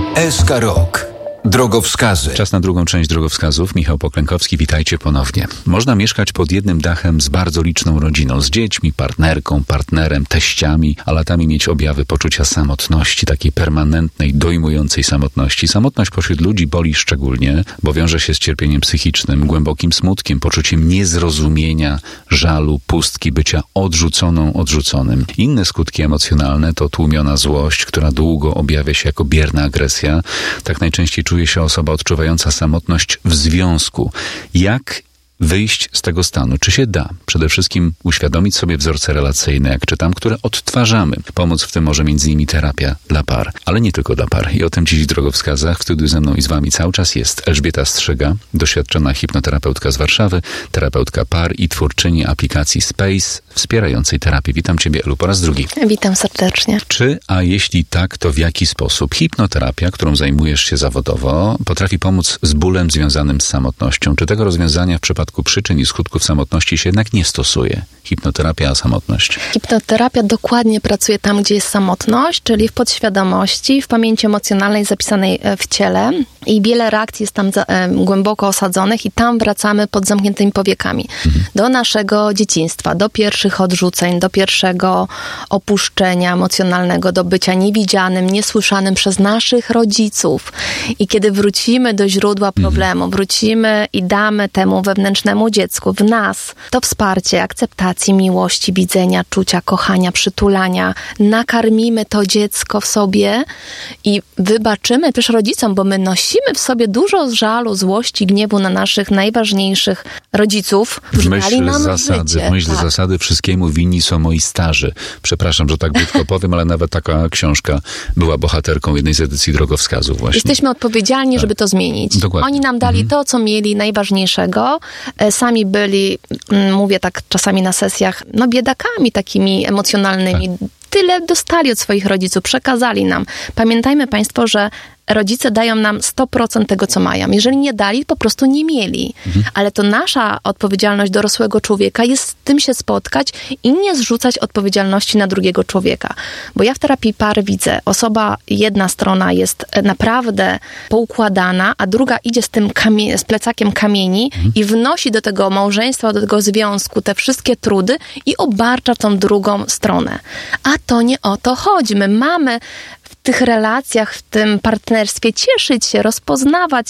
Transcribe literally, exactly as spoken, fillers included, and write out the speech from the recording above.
S K Rok. Drogowskazy. Czas na drugą część drogowskazów. Michał Poklękowski, witajcie ponownie. Można mieszkać pod jednym dachem z bardzo liczną rodziną, z dziećmi, partnerką, partnerem, teściami, a latami mieć objawy poczucia samotności, takiej permanentnej, dojmującej samotności. Samotność pośród ludzi boli szczególnie, bo wiąże się z cierpieniem psychicznym, głębokim smutkiem, poczuciem niezrozumienia, żalu, pustki, bycia odrzuconą, odrzuconym. Inne skutki emocjonalne to tłumiona złość, która długo objawia się jako bierna agresja. Tak najczęściej czuje się osoba odczuwająca samotność w związku. Jak wyjść z tego stanu? Czy się da? Przede wszystkim uświadomić sobie wzorce relacyjne, jak czytam, które odtwarzamy. Pomóc w tym może między innymi terapia dla par, ale nie tylko dla par. I o tym dziś w drogowskazach. W studiu ze mną i z wami cały czas jest Elżbieta Strzyga, doświadczona hipnoterapeutka z Warszawy, terapeutka par i twórczyni aplikacji Space wspierającej terapię. Witam ciebie, Elu, po raz drugi. Witam serdecznie. Czy, a jeśli tak, to w jaki sposób hipnoterapia, którą zajmujesz się zawodowo, potrafi pomóc z bólem związanym z samotnością? Czy tego rozwiązania w przypadku przyczyn i skutków samotności się jednak nie stosuje? Hipnoterapia a samotność. Hipnoterapia dokładnie pracuje tam, gdzie jest samotność, czyli w podświadomości, w pamięci emocjonalnej zapisanej w ciele i wiele reakcji jest tam za, e, głęboko osadzonych i tam wracamy pod zamkniętymi powiekami. Mhm. Do naszego dzieciństwa, do pierwszych odrzuceń, do pierwszego opuszczenia emocjonalnego, do bycia niewidzianym, niesłyszanym przez naszych rodziców. I kiedy wrócimy do źródła problemu, mhm. wrócimy i damy temu wewnętrznemu dziecku w nas to wsparcie, akceptacji, miłości, widzenia, czucia, kochania, przytulania, nakarmimy to dziecko w sobie i wybaczymy też rodzicom, bo my nosimy w sobie dużo żalu, złości, gniewu na naszych najważniejszych rodziców. W myśl nam zasady, życie. w myśl tak. zasady wszystkiemu winni są moi starzy. Przepraszam, że tak brzydko powiem, ale nawet taka książka była bohaterką jednej z edycji drogowskazów właśnie. Jesteśmy odpowiedzialni, tak. żeby to zmienić. Dokładnie. Oni nam dali mhm. to, co mieli najważniejszego. Sami byli, mówię tak czasami na sesjach, no biedakami takimi emocjonalnymi. Tak. Tyle dostali od swoich rodziców, przekazali nam. Pamiętajmy państwo, że rodzice dają nam sto procent tego, co mają. Jeżeli nie dali, po prostu nie mieli. Mhm. Ale to nasza odpowiedzialność dorosłego człowieka jest z tym się spotkać i nie zrzucać odpowiedzialności na drugiego człowieka. Bo ja w terapii par widzę, osoba, jedna strona jest naprawdę poukładana, a druga idzie z tym kamie- z plecakiem kamieni mhm. i wnosi do tego małżeństwa, do tego związku te wszystkie trudy i obarcza tą drugą stronę. A to nie o to chodzi. My mamy w tych relacjach, w tym partnerstwie cieszyć się, rozpoznawać